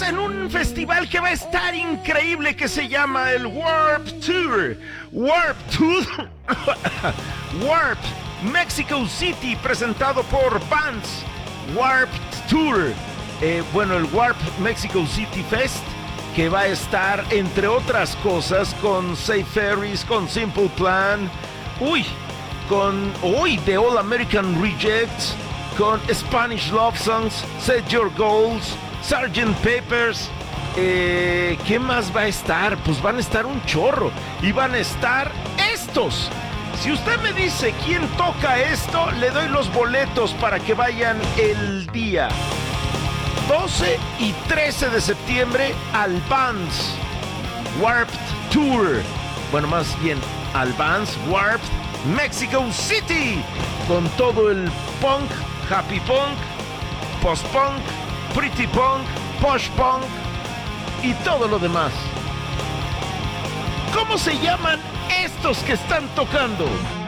en un festival que va a estar increíble, que se llama el Warp Tour. Warp Tour. Warp Mexico City, presentado por Vans. Warp Tour. Bueno, el Warp Mexico City Fest, que va a estar, entre otras cosas, con Safe Ferries, con Simple Plan, con The All American Rejects, con Spanish Love Songs, Set Your Goals, Sgt. Peppers. ¿Qué más va a estar? Pues van a estar un chorro. Y van a estar estos. Si usted me dice quién toca esto, le doy los boletos para que vayan el día 12 y 13 de septiembre al Vans Warped Tour. Bueno, más bien al Vans Warped Mexico City, con todo el punk, happy punk, post-punk, pretty punk, posh-punk y todo lo demás. ¿Cómo se llaman estos que están tocando?